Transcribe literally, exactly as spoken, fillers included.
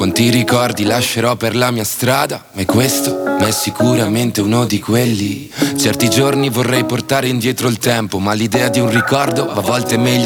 Quanti ricordi lascerò per la mia strada, ma questo è sicuramente uno di quelli. Certi giorni vorrei portare indietro il tempo, ma l'idea di un ricordo a volte è meglio